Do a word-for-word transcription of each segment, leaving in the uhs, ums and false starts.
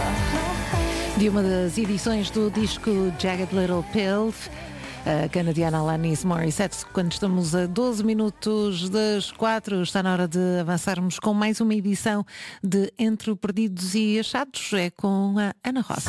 De uma das edições do disco Jagged Little Pill, a canadiana Alanis Morissette. Quando estamos a doze minutos das quatro, está na hora de avançarmos com mais uma edição de Entre Perdidos e Achados. É com a Ana Rosa.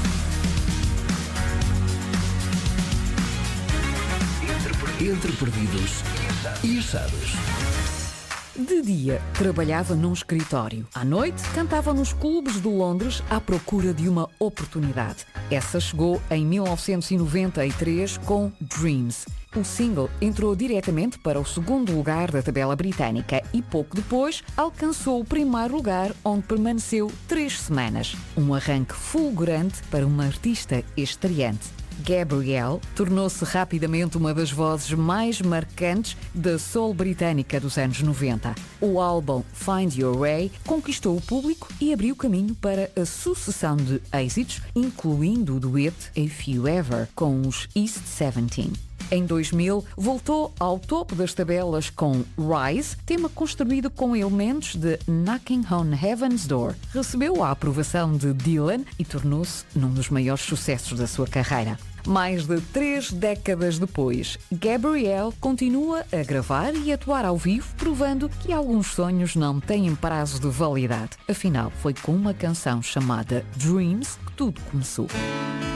Entre Perdidos e Achados. De dia, trabalhava num escritório. À noite, cantava nos clubes de Londres à procura de uma oportunidade. Essa chegou em mil novecentos e noventa e três com Dreams. O single entrou diretamente para o segundo lugar da tabela britânica e pouco depois alcançou o primeiro lugar, onde permaneceu três semanas. Um arranque fulgurante para uma artista estreante. Gabrielle tornou-se rapidamente uma das vozes mais marcantes da soul britânica dos anos noventa. O álbum Find Your Way conquistou o público e abriu caminho para a sucessão de êxitos, incluindo o dueto If You Ever com os East Seventeen. Em dois mil, voltou ao topo das tabelas com Rise, tema construído com elementos de Knocking on Heaven's Door. Recebeu a aprovação de Dylan e tornou-se num dos maiores sucessos da sua carreira. Mais de três décadas depois, Gabrielle continua a gravar e atuar ao vivo, provando que alguns sonhos não têm prazo de validade. Afinal, foi com uma canção chamada Dreams que tudo começou.